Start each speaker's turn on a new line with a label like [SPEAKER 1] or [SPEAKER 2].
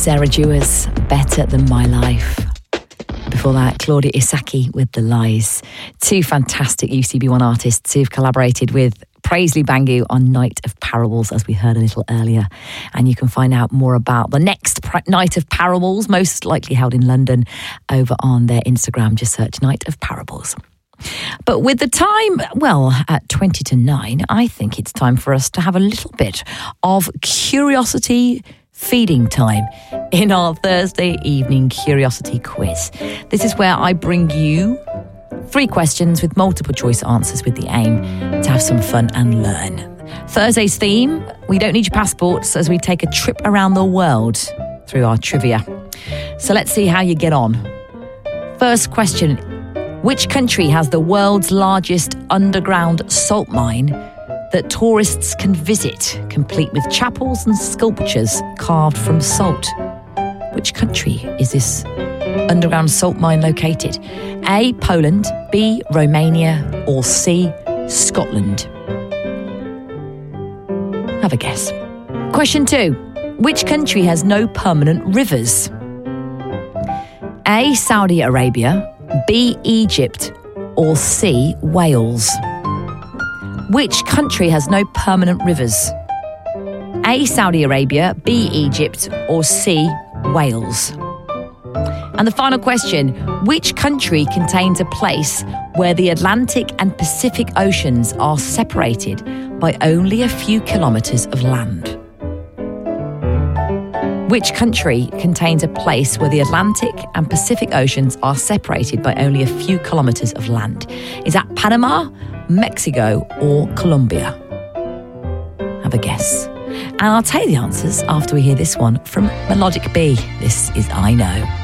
[SPEAKER 1] Sarah Dewars, Better Than My Life. Before that, Claudia Isaki with The Lies. Two fantastic UCB1 artists who've collaborated with Paisley Bangu on Night of Parables, as we heard a little earlier. And you can find out more about the next Night of Parables, most likely held in London, over on their Instagram. Just search Night of Parables. But with the time, well, at 20 to 9, I think it's time for us to have a little bit of curiosity feeding time in our Thursday evening curiosity quiz. This is where I bring you 3 questions with multiple choice answers with the aim to have some fun and learn. Thursday's theme, we don't need your passports, as we take a trip around the world through our trivia. So let's see how you get on. First question, which country has the world's largest underground salt mine that tourists can visit, complete with chapels and sculptures carved from salt? Which country is this underground salt mine located? A, Poland, B, Romania, or C, Scotland? Have a guess. Question 2. Which country has no permanent rivers? A, Saudi Arabia, B, Egypt, or C, Wales? Which country has no permanent rivers? A, Saudi Arabia, B, Egypt, or C, Wales? And the final question, which country contains a place where the Atlantic and Pacific Oceans are separated by only a few kilometres of land? Which country contains a place where the Atlantic and Pacific Oceans are separated by only a few kilometres of land? Is that Panama, Mexico, or Colombia? Have a guess. And I'll tell you the answers after we hear this one from Melodic B. This is I Know.